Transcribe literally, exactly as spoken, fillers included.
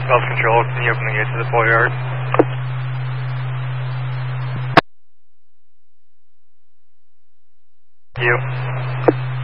Gulf Control, can you open the gate to the four-yard? You.